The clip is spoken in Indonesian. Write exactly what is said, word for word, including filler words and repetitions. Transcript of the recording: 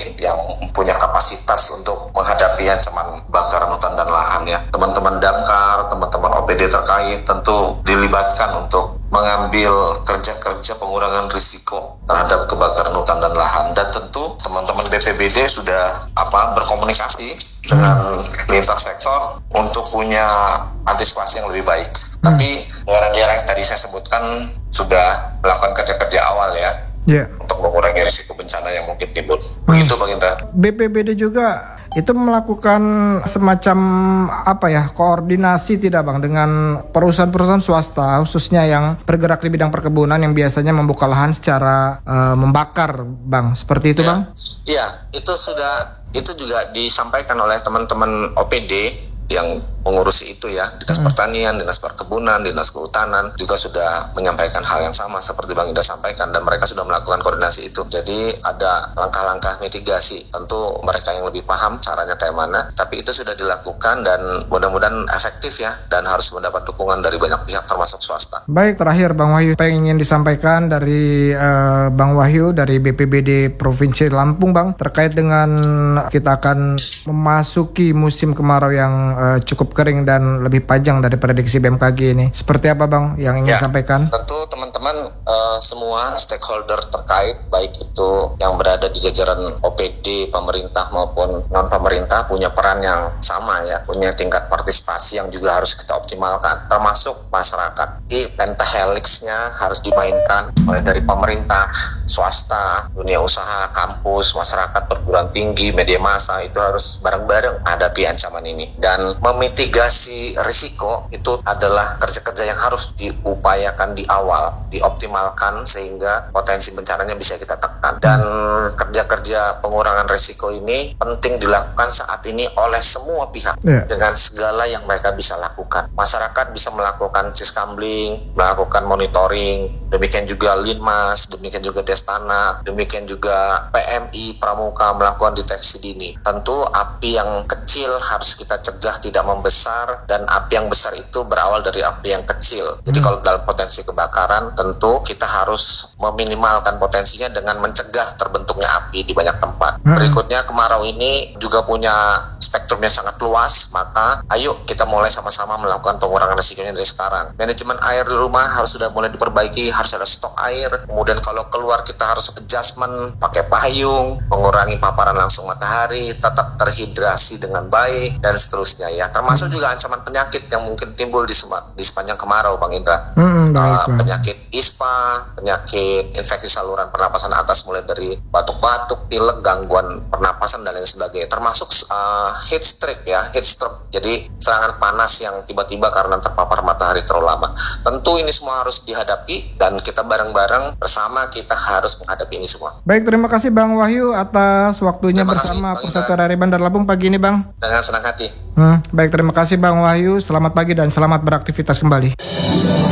yang punya kapasitas untuk menghadapi ancaman kebakaran hutan dan lahan ya. Teman-teman Damkar, teman-teman O P D terkait tentu dilibatkan untuk mengambil kerja-kerja pengurangan risiko terhadap kebakaran hutan dan lahan, dan tentu teman-teman B P B D sudah apa berkomunikasi dengan lintas sektor untuk punya antisipasi yang lebih baik. Hmm. Tapi daerah-daerah yang tadi saya sebutkan sudah melakukan kerja-kerja awal ya, yeah, untuk mengurangi risiko bencana yang mungkin timbul. Begitu Bang Indra. B P B D juga itu melakukan semacam apa ya, koordinasi tidak Bang dengan perusahaan-perusahaan swasta khususnya yang bergerak di bidang perkebunan yang biasanya membuka lahan secara uh, membakar Bang, seperti itu ya, Bang? Iya, itu sudah, itu juga disampaikan oleh teman-teman O P D yang mengurusi itu ya, Dinas hmm. Pertanian, Dinas Perkebunan, Dinas Kehutanan juga sudah menyampaikan hal yang sama seperti Bang Ida sampaikan, dan mereka sudah melakukan koordinasi itu. Jadi ada langkah-langkah mitigasi, tentu mereka yang lebih paham caranya kayak mana, tapi itu sudah dilakukan dan mudah-mudahan efektif ya, dan harus mendapat dukungan dari banyak pihak termasuk swasta. Baik, terakhir Bang Wahyu, apa yang ingin disampaikan dari uh, Bang Wahyu dari B P B D Provinsi Lampung Bang, terkait dengan kita akan memasuki musim kemarau yang uh, cukup kering dan lebih panjang dari prediksi B M K G ini. Seperti apa Bang yang ingin ya, disampaikan? Tentu teman-teman uh, semua stakeholder terkait, baik itu yang berada di jajaran O P D, pemerintah maupun non-pemerintah, punya peran yang sama ya, punya tingkat partisipasi yang juga harus kita optimalkan, termasuk masyarakat. Di pentahelixnya harus dimainkan mulai dari pemerintah, swasta, dunia usaha, kampus, masyarakat, perguruan tinggi, media massa, itu harus bareng-bareng hadapi ancaman ini. Dan memitigasi risiko itu adalah kerja-kerja yang harus diupayakan di awal, dioptimalkan sehingga potensi bencananya bisa kita tekan. Dan kerja-kerja pengurangan risiko ini penting dilakukan saat ini oleh semua pihak, yeah, dengan segala yang mereka bisa lakukan. Masyarakat bisa melakukan ciskambling, melakukan monitoring, demikian juga Linmas, demikian juga Destana, demikian juga P M I Pramuka melakukan deteksi dini. Tentu api yang kecil harus kita cegah tidak membesar, dan api yang besar itu berawal dari api yang kecil. Jadi hmm. kalau dalam potensi kebakaran, tentu kita harus meminimalkan potensinya dengan mencegah terbentuknya api di banyak tempat. Hmm. Berikutnya, kemarau ini juga punya spektrumnya sangat luas, maka ayo kita mulai sama-sama melakukan pengurangan risikonya dari sekarang. Manajemen air di rumah harus sudah mulai diperbaiki, harus ada stok air. Kemudian kalau keluar kita harus adjustment, pakai payung, mengurangi paparan langsung matahari, tetap terhidrasi dengan baik, dan seterusnya ya. Termasuk juga ancaman penyakit yang mungkin timbul di, sema- di sepanjang kemarau Bang Indra. Hmm, baik, uh, penyakit ispa, penyakit infeksi saluran pernapasan atas mulai dari batuk-batuk, pilek, gangguan pernapasan dan lain sebagainya. Termasuk uh, heat stroke ya, heat stroke. Jadi serangan panas yang tiba-tiba karena terpapar matahari terlalu lama. Tentu ini semua harus dihadapi, dan kita bareng-bareng bersama kita harus menghadapi ini semua. Baik, terima kasih Bang Wahyu atas waktunya terima bersama Persatuan Dari Bandar Lampung pagi ini Bang. Dengan senang hati. Hmm, baik, terima kasih Bang Wahyu. Selamat pagi dan selamat beraktivitas kembali.